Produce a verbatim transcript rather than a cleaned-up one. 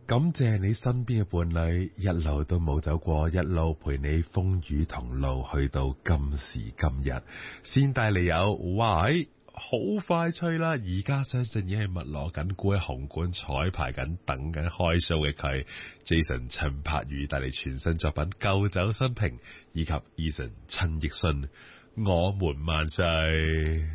感謝你身邊嘅伴侶一路都冇走過，一路陪你風雨同路，去到今時今日，先帶你有喂，好快脆啦！而家相信已經係密鑼緊鼓喺紅館彩排緊，等緊開 show 嘅佢 Jason 陳柏宇帶嚟全新作品《舊酒新瓶》，以及 Eason 陳奕迅《我們萬歲》。